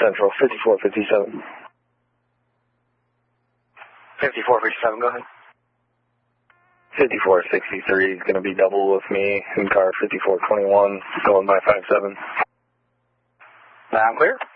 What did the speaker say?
Central, 5457. 5457, go ahead. 5463 is going to be double with me in car 5421, going by 57. Sound clear?